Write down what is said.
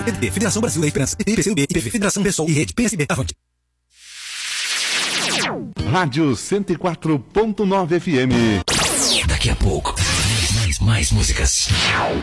PDT, Federação Brasil da Esperança, PT, PCdoB, IPV, Federação Pessoal e Rede, PSB, Avante. Rádio 104.9 FM. Daqui a pouco, mais músicas.